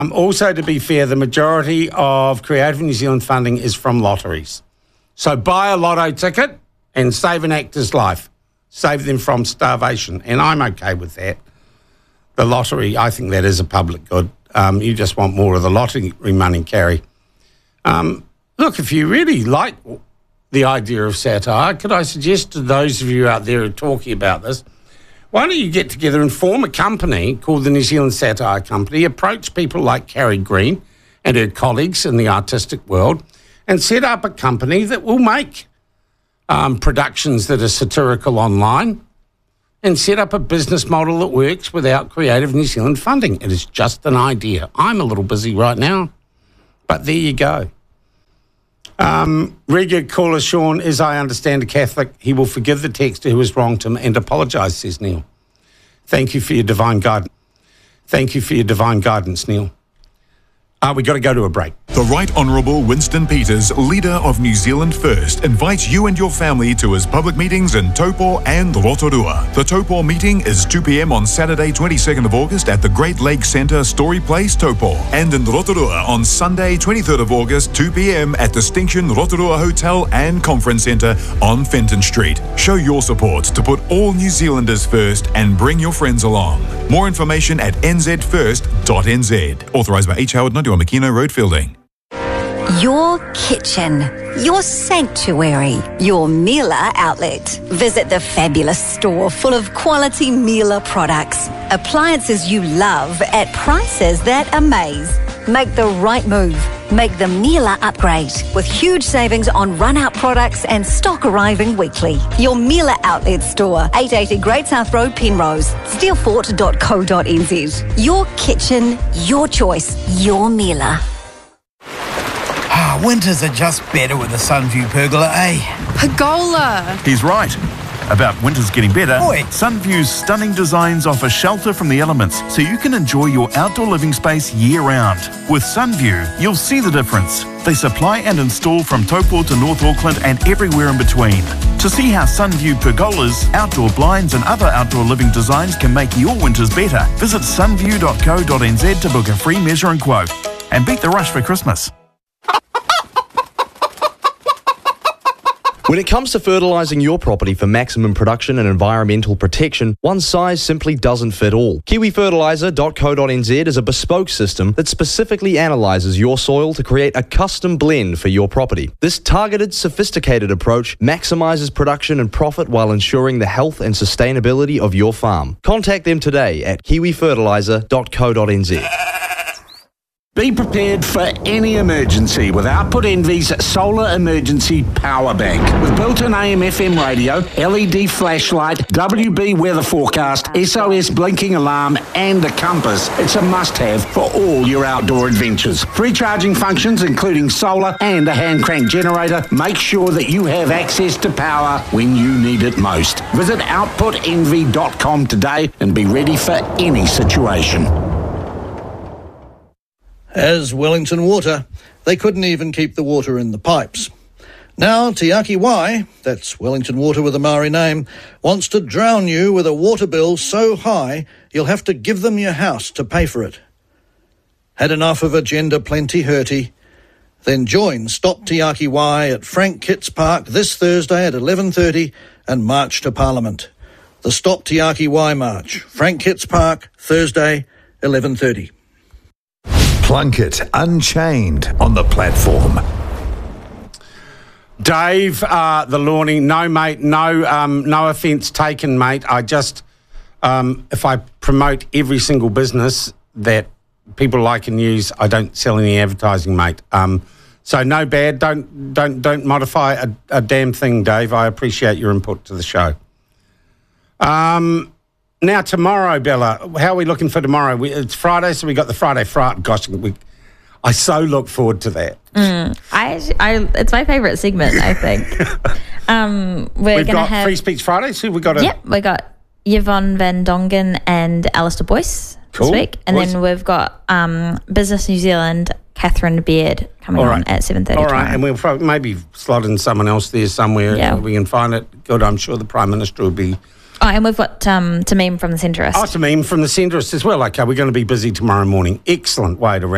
Also, to be fair, the majority of Creative New Zealand funding is from lotteries. So buy a lotto ticket and save an actor's life. Save them from starvation. And I'm okay with that. The lottery, I think that is a public good. You just want more of the lottery money, Carrie. Look, if you really like the idea of satire, could I suggest to those of you out there who are talking about this, why don't you get together and form a company called the New Zealand Satire Company, approach people like Carrie Green and her colleagues in the artistic world, and set up a company that will make productions that are satirical online, and set up a business model that works without Creative New Zealand funding. It is just an idea. I'm a little busy right now, but there you go. Regular caller Sean, as I understand, a Catholic. He will forgive the texter who has wronged him and apologise, says Neil. Thank you for your divine guidance. Thank you for your divine guidance, Neil. We've got to go to a break. The Right Honourable Winston Peters, leader of New Zealand First, invites you and your family to his public meetings in Taupo and Rotorua. The Taupo meeting is 2 p.m. on Saturday, 22nd of August at the Great Lakes Centre, Story Place, Taupo. And in Rotorua on Sunday, 23rd of August, 2 p.m. at Distinction Rotorua Hotel and Conference Centre on Fenton Street. Show your support to put all New Zealanders first and bring your friends along. More information at nzfirst.nz. Authorised by H. Howard 91 Makino Road, Fielding. Your kitchen, your sanctuary, your Miele outlet. Visit the fabulous store full of quality Miele products. Appliances you love at prices that amaze. Make the right move. Make the Miele upgrade with huge savings on run-out products and stock arriving weekly. Your Miele outlet store, 880 Great South Road, Penrose, steelfort.co.nz. Your kitchen, your choice, your Miele. Winters are just better with a Sunview pergola, eh? Pergola! He's right. About winters getting better, Oi. Sunview's stunning designs offer shelter from the elements so you can enjoy your outdoor living space year-round. With Sunview, you'll see the difference. They supply and install from Taupo to North Auckland and everywhere in between. To see how Sunview pergolas, outdoor blinds and other outdoor living designs can make your winters better, visit sunview.co.nz to book a free measure and quote. And beat the rush for Christmas. When it comes to fertilising your property for maximum production and environmental protection, one size simply doesn't fit all. KiwiFertiliser.co.nz is a bespoke system that specifically analyses your soil to create a custom blend for your property. This targeted, sophisticated approach maximises production and profit while ensuring the health and sustainability of your farm. Contact them today at KiwiFertiliser.co.nz. Be prepared for any emergency with Output Envy's Solar Emergency Power Bank. With built-in AM/FM radio, LED flashlight, WB weather forecast, SOS blinking alarm and a compass, it's a must-have for all your outdoor adventures. Free charging functions including solar and a hand-crank generator. Make sure that you have access to power when you need it most. Visit outputenvy.com today and be ready for any situation. As Wellington Water, they couldn't even keep the water in the pipes. Now Te Aki Wai, that's Wellington Water with a Maori name, wants to drown you with a water bill so high you'll have to give them your house to pay for it. Had enough of Agenda Plenty Hurty? Then join Stop Te Aki Wai at Frank Kitts Park this Thursday at 11:30 and march to Parliament. The Stop Te Aki Wai March, Frank Kitts Park, Thursday, 11:30. Plunkett Unchained on the platform. Dave, the Lawning, no mate, no offence taken, mate. I just, if I promote every single business that people like and use, I don't sell any advertising, mate. So no bad. Don't modify a damn thing, Dave. I appreciate your input to the show. Now, tomorrow, Bella, how are we looking for tomorrow? It's Friday, so we got the Friday Fright. Gosh, I so look forward to that. It's my favourite segment, I think. We've got Free Speech Friday, so we got Yep, we got Yvonne Van Dongen and Alistair Boyce this week. And then we've got Business New Zealand, Catherine Beard coming on at 7:30 All right, tomorrow. and we'll probably maybe slot in someone else there somewhere if we can find it. Good, I'm sure the Prime Minister will be... Oh, and we've got Tamim from the Centrist. Oh, Tamim from the Centrist as well. Okay, we're going to be busy tomorrow morning. Excellent way to round